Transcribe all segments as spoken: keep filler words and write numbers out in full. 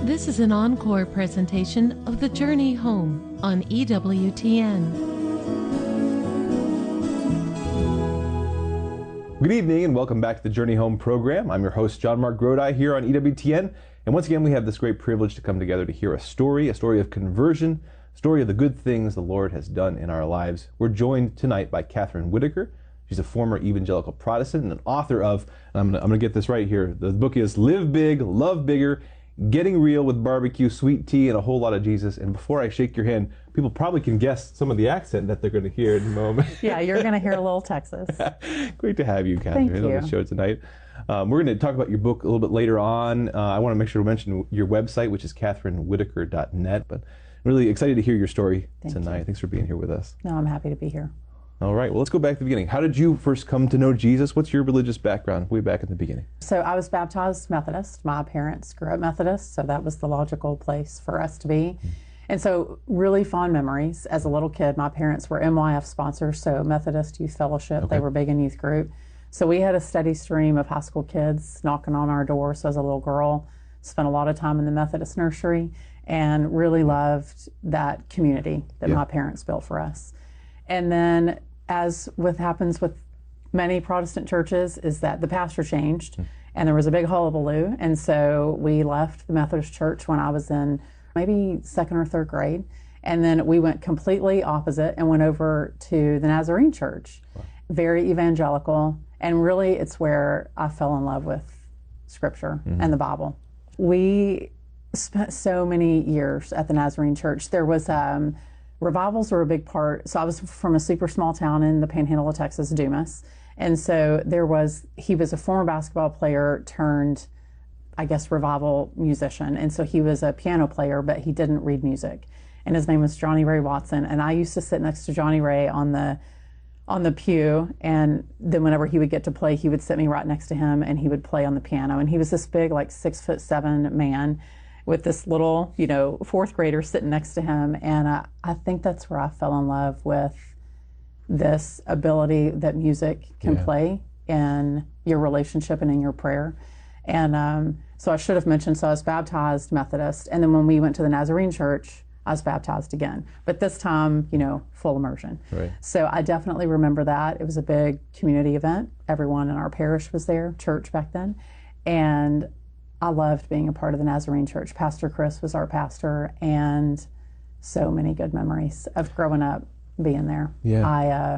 This is an encore presentation of The Journey Home on E W T N. Good evening and welcome back to the Journey Home program. I'm your host, John Mark Grodi, here on E W T N. And once again, we have this great privilege to come together to hear a story, a story of conversion, a story of the good things the Lord has done in our lives. We're joined tonight by Catherine Whitaker. She's a former evangelical Protestant and an author of, and I'm going to get this right here, the book is Live Big, Love Bigger, Getting Real with Barbecue, Sweet Tea, and a Whole Lot of Jesus. And before I shake your hand, people probably can guess some of the accent that they're going to hear in a moment. Yeah, you're going to hear a little Texas. Great to have you, Catherine, Thank you. on the show tonight. Um, we're going to talk about your book a little bit later on. Uh, I want to make sure to mention your website, which is catherine whitaker dot net. But I'm really excited to hear your story Thank tonight. you. Thanks for being here with us. No, I'm happy to be here. All right, well, let's go back to the beginning. How did you first come to know Jesus? What's your religious background way back in the beginning? So I was baptized Methodist. My parents grew up Methodist, so that was the logical place for us to be. Mm. And so really fond memories. As a little kid, my parents were M Y F sponsors, so Methodist Youth Fellowship. Okay. They were big in youth group. So we had a steady stream of high school kids knocking on our door. So as a little girl, spent a lot of time in the Methodist nursery and really loved that community that yeah. my parents built for us. And then, as with happens with many Protestant churches, is that the pastor changed, mm. and there was a big hullabaloo. And so we left the Methodist church when I was in maybe second or third grade. And then we went completely opposite and went over to the Nazarene church. Wow. Very evangelical. And really, it's where I fell in love with Scripture mm-hmm. and the Bible. We spent so many years at the Nazarene church. There was... Um, Revivals were a big part. So I was from a super small town in the panhandle of Texas, Dumas. And so there was, he was a former basketball player turned, I guess, revival musician. And so he was a piano player, but he didn't read music. And his name was Johnny Ray Watson. And I used to sit next to Johnny Ray on the on the pew. And then whenever he would get to play, he would sit me right next to him and he would play on the piano. And he was this big, like six foot seven man with this little, you know, fourth grader sitting next to him. And I, I think that's where I fell in love with this ability that music can yeah. play in your relationship and in your prayer. And um, so I should have mentioned, so I was baptized Methodist. And then when we went to the Nazarene church, I was baptized again. But this time, you know, full immersion. Right. So I definitely remember that. It was a big community event. Everyone in our parish was there, church back then. And I loved being a part of the Nazarene church. Pastor Chris was our pastor, and so many good memories of growing up being there. Yeah. I uh,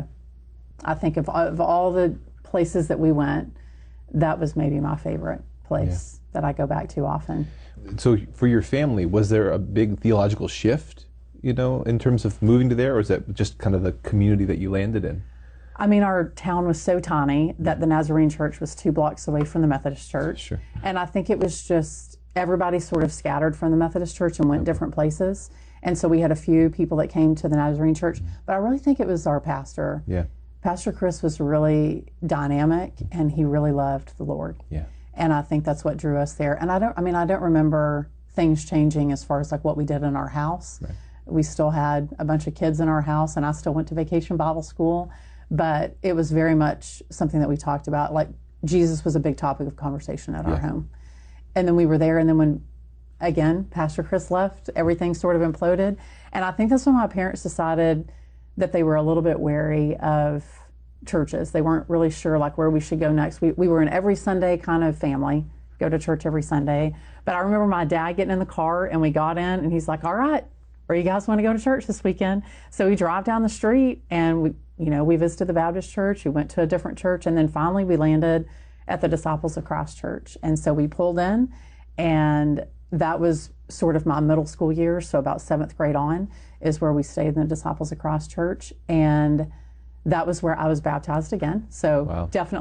I think of, of all the places that we went, that was maybe my favorite place yeah. that I go back to often. So for your family, was there a big theological shift, you know, in terms of moving to there, or is that just kind of the community that you landed in? I mean, our town was so tiny that the Nazarene church was two blocks away from the Methodist church. Sure. And I think it was just everybody sort of scattered from the Methodist church and went okay. different places. And so we had a few people that came to the Nazarene church, but I really think it was our pastor. Yeah. Pastor Chris was really dynamic and he really loved the Lord. Yeah. And I think that's what drew us there. And I don't, I mean, I don't remember things changing as far as like what we did in our house. Right. We still had a bunch of kids in our house and I still went to Vacation Bible School. But it was very much something that we talked about. Like Jesus was a big topic of conversation at yeah. our home. And then we were there, and then when, again, Pastor Chris left, everything sort of imploded. And I think that's when my parents decided that they were a little bit wary of churches. They weren't really sure like where we should go next. We, we were an every Sunday kind of family, go to church every Sunday. But I remember my dad getting in the car, and we got in, and he's like, all right, where you guys want to go to church this weekend? So we drive down the street, and we You know, we visited the Baptist church, we went to a different church, and then finally we landed at the Disciples of Christ church. And so we pulled in, and that was sort of my middle school years, so about seventh grade on is where we stayed in the Disciples of Christ church. And that was where I was baptized again. So wow. definitely